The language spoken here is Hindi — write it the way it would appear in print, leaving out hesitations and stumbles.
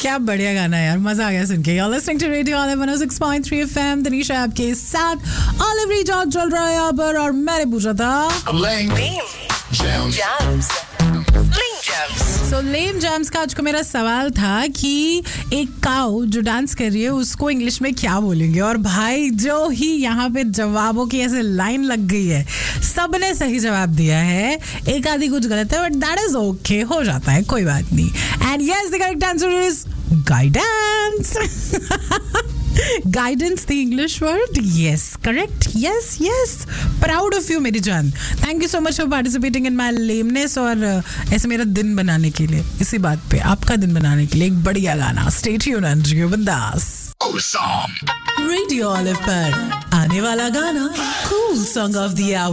क्या बढ़िया गाना है यार, मजा आ गया सुन के। You're listening to Radio Olive 106.3 FM, Tanisha आपके साथ। Olive Recharge चल रहा है यहाँ पर और मैंने पूछा था Lame Jams का आज को मेरा सवाल था कि एक काऊ जो डांस कर रही है उसको इंग्लिश में क्या बोलेंगे। और भाई जो ही यहाँ पे जवाबों की ऐसे लाइन लग गई है, सबने सही जवाब दिया है, एक आधी कुछ गलत है बट दैट इज ओके, हो जाता है, कोई बात नहीं। And yes the correct answer is guidance. Guidance, the English word? Yes, correct. Yes. Proud of you, मेरी जान. Thank you so much for participating in my lameness और ऐसे मेरा दिन बनाने के लिए, इसी बात पे आपका दिन बनाने के लिए एक बढ़िया गाना. Stay tuned and you बिंदास. Radio Olive पर आने वाला गाना Cool Song of the Hour.